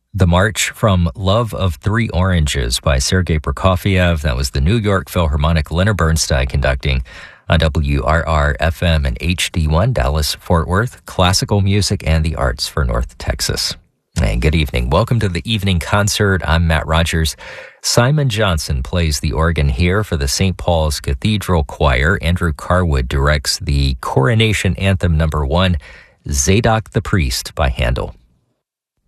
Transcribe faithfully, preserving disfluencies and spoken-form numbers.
The March from Love of Three Oranges by Sergei Prokofiev. That was the New York Philharmonic, Leonard Bernstein conducting on W R R F M and H D one, Dallas, Fort Worth, classical music and the arts for North Texas. And good evening. Welcome to the evening concert. I'm Matt Rogers. Simon Johnson plays the organ here for the Saint Paul's Cathedral Choir. Andrew Carwood directs the Coronation Anthem number one, Zadok the Priest by Handel.